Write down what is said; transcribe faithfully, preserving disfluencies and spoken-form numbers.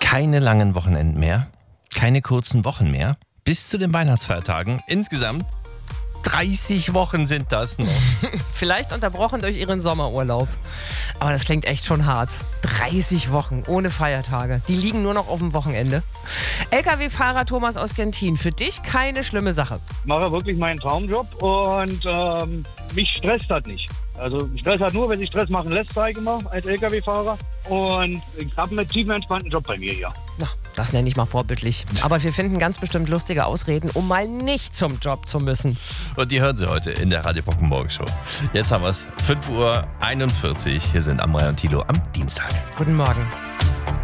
Keine langen Wochenenden mehr, keine kurzen Wochen mehr, bis zu den Weihnachtsfeiertagen. Insgesamt dreißig Wochen sind das noch. Vielleicht unterbrochen durch Ihren Sommerurlaub. Aber das klingt echt schon hart. dreißig Wochen ohne Feiertage. Die liegen nur noch auf dem Wochenende. L K W-Fahrer Thomas aus Gentin, für dich keine schlimme Sache. Ich mache wirklich meinen Traumjob und ähm, mich stresst das nicht. Also Stress hat nur, wenn sich Stress machen lässt, sage ich immer, als L K W-Fahrer. Und ich habe einen tiefen, entspannten Job bei mir hier. Na, das nenne ich mal vorbildlich. Aber wir finden ganz bestimmt lustige Ausreden, um mal nicht zum Job zu müssen. Und die hören Sie heute in der Radio Bocken Morgenshow. Jetzt haben wir es, fünf Uhr einundvierzig. Hier sind Amrei und Thilo am Dienstag. Guten Morgen.